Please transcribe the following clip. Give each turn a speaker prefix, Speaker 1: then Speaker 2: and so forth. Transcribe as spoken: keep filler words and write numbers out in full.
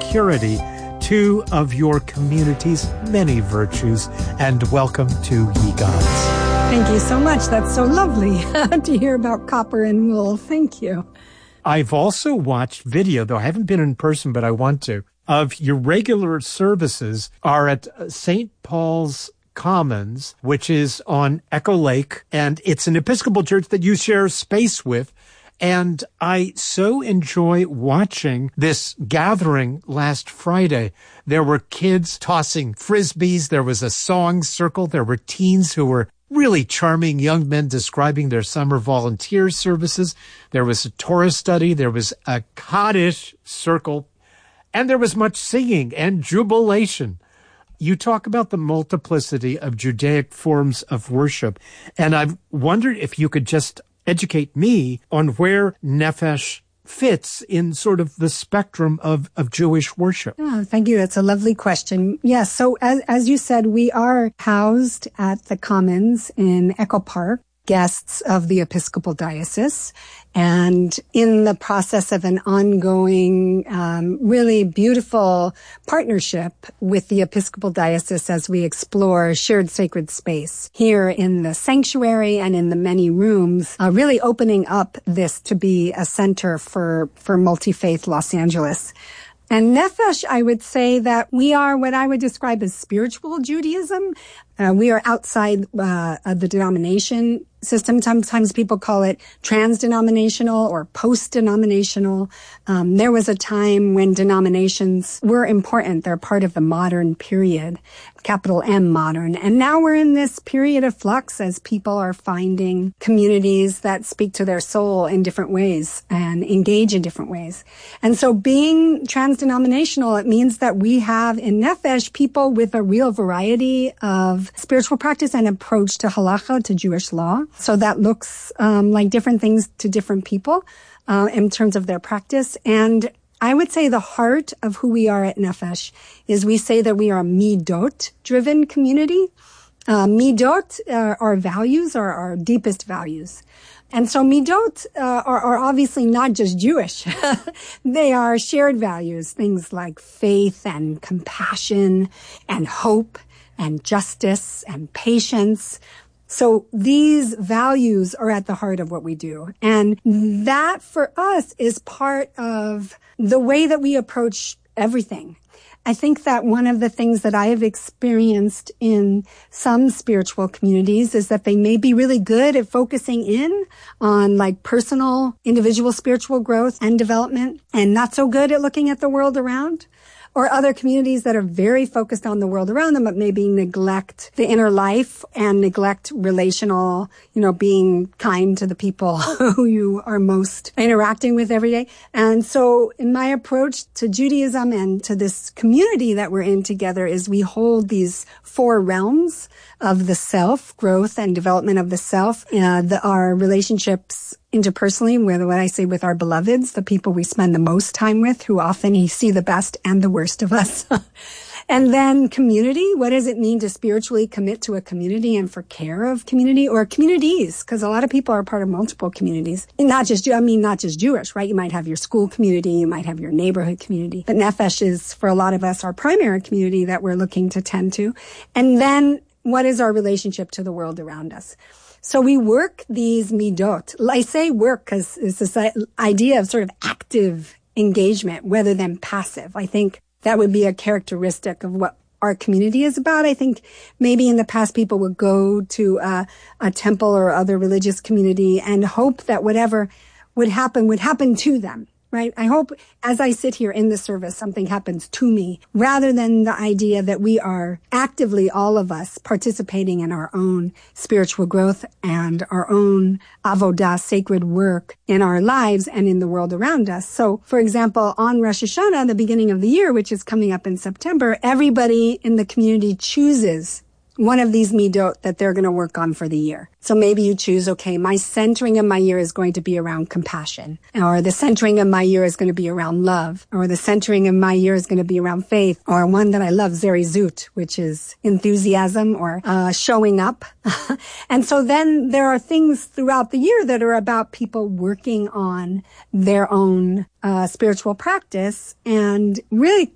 Speaker 1: purity, two of your community's many virtues. And welcome to Ye Gods.
Speaker 2: Thank you so much. That's so lovely to hear about copper and wool. Thank you.
Speaker 1: I've also watched video, though I haven't been in person, but I want to, of your regular services are at Saint Paul's Commons, which is on Echo Lake, and it's an Episcopal church that you share space with. And I so enjoy watching this gathering last Friday. There were kids tossing frisbees. There was a song circle. There were teens who were really charming young men describing their summer volunteer services. There was a Torah study. There was a Kaddish circle. And there was much singing and jubilation. You talk about the multiplicity of Judaic forms of worship. And I've wondered if you could just educate me on where Nefesh fits in sort of the spectrum of, of Jewish worship.
Speaker 2: Oh, thank you. That's a lovely question. Yes. So as, as you said, we are housed at the Commons in Echo Park, guests of the Episcopal Diocese, and in the process of an ongoing, um, really beautiful partnership with the Episcopal Diocese as we explore shared sacred space here in the sanctuary and in the many rooms, uh, really opening up this to be a center for, for multi-faith Los Angeles. And Nefesh, I would say that we are what I would describe as spiritual Judaism. Uh, we are outside uh, of the denomination system. Sometimes people call it trans-denominational or post-denominational. Um, there was a time when denominations were important. They're part of the modern period, capital M modern. And now we're in this period of flux as people are finding communities that speak to their soul in different ways and engage in different ways. And so being trans-denominational, it means that we have in Nefesh people with a real variety of spiritual practice and approach to halacha, to Jewish law. So that looks um, like different things to different people uh, in terms of their practice. And I would say the heart of who we are at Nefesh is we say that we are a midot-driven community. Uh, midot, uh, our values, are our deepest values. And so midot uh, are, are obviously not just Jewish. They are shared values, things like faith and compassion and hope and justice and patience. So these values are at the heart of what we do. And that for us is part of the way that we approach everything. I think that one of the things that I have experienced in some spiritual communities is that they may be really good at focusing in on like personal, individual spiritual growth and development and not so good at looking at the world around. Or other communities that are very focused on the world around them, but maybe neglect the inner life and neglect relational, you know, being kind to the people who you are most interacting with every day. And so in my approach to Judaism and to this community that we're in together is we hold these four realms of the self, growth and development of the self, uh, the, our relationships interpersonally, with what I say with our beloveds, the people we spend the most time with, who often see the best and the worst of us. And then community. What does it mean to spiritually commit to a community and for care of community or communities? Because a lot of people are part of multiple communities. And not just, I mean, not just Jewish, right? You might have your school community. You might have your neighborhood community. But Nefesh is, for a lot of us, our primary community that we're looking to tend to. And then what is our relationship to the world around us? So we work these midot. I say work because it's this idea of sort of active engagement rather than passive. I think that would be a characteristic of what our community is about. I think maybe in the past people would go to a, a temple or other religious community and hope that whatever would happen would happen to them. Right? I hope as I sit here in the service, something happens to me rather than the idea that we are actively, all of us, participating in our own spiritual growth and our own avodah, sacred work in our lives and in the world around us. So, for example, on Rosh Hashanah, the beginning of the year, which is coming up in September, everybody in the community chooses one of these midot that they're going to work on for the year. So maybe you choose, okay, my centering of my year is going to be around compassion, or the centering of my year is going to be around love, or the centering of my year is going to be around faith, or one that I love, zerizut, which is enthusiasm or uh, showing up. And so then there are things throughout the year that are about people working on their own uh, spiritual practice and really